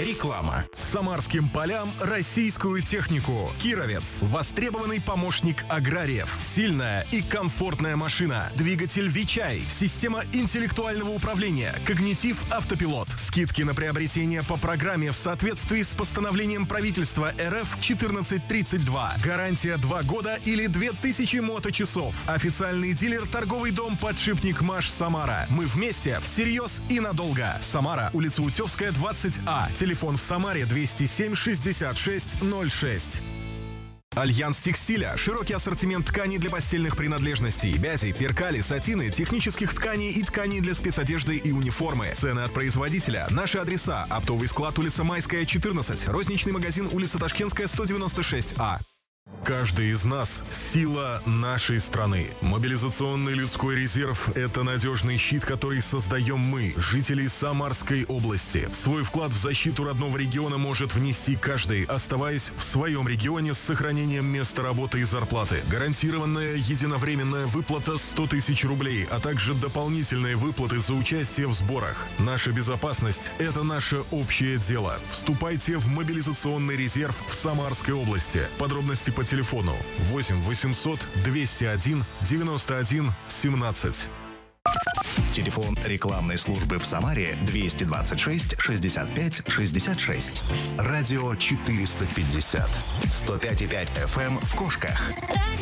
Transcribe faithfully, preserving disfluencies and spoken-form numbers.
Реклама. Самарским полям российскую технику. Кировец. Востребованный помощник аграриев. Сильная и комфортная машина. Двигатель Вичай. Система интеллектуального управления. Когнитив автопилот. Скидки на приобретение по программе в соответствии с постановлением правительства эр эф четырнадцать тридцать два. Гарантия два года или две тысячи моточасов. Официальный дилер торговый дом «Подшипник Маш» Самара. Мы вместе, всерьез и надолго. Самара, улица Утевская, двадцать А. Телефон в Самаре двести семь шестьдесят шесть ноль шесть. Альянс текстиля. Широкий ассортимент тканей для постельных принадлежностей. Бязи, перкали, сатины, технических тканей и тканей для спецодежды и униформы. Цены от производителя. Наши адреса. Оптовый склад, улица Майская, четырнадцать. Розничный магазин, улица Ташкентская, сто девяносто шесть А. Каждый из нас – сила нашей страны. Мобилизационный людской резерв – это надежный щит, который создаем мы, жители Самарской области. Свой вклад в защиту родного региона может внести каждый, оставаясь в своем регионе с сохранением места работы и зарплаты. Гарантированная единовременная выплата сто тысяч рублей, а также дополнительные выплаты за участие в сборах. Наша безопасность – это наше общее дело. Вступайте в мобилизационный резерв в Самарской области. Подробности по телефону восемь восемьсот двести один девяносто один семнадцать. Телефон рекламной службы в Самаре двести двадцать шесть шестьдесят пять шестьдесят шесть. Радио четыреста пятьдесят. сто пять и пять эф эм в Кошках.